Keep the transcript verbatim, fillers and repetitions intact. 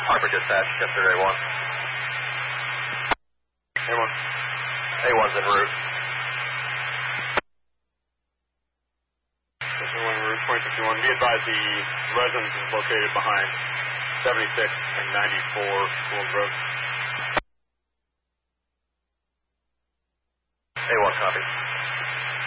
Harper dispatch, yesterday A one. A one. A one's en route. one route, point fifty-one. Be advised the residence is located behind seventy-six and ninety-four Gould Road. A one, copy.